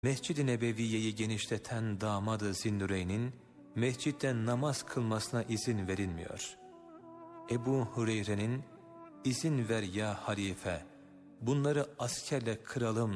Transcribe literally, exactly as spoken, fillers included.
Mescid-i Nebeviye'yi genişleten damadı Zinnüreyn'in mescitte namaz kılmasına izin verilmiyor. Ebu Hureyre'nin "İzin ver ya halife, bunları askerle kıralım"